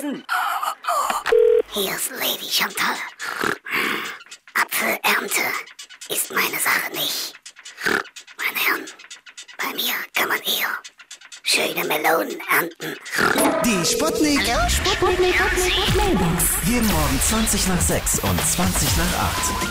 lesen. Hier ist Lady Chantal. Apfelernte ist meine Sache nicht. Meine Herren, bei mir kann man eher schöne Melonen ernten. Die Sputnik. Hallo, Sputnik. Jeden Morgen 20 nach 6 und 20 nach 8.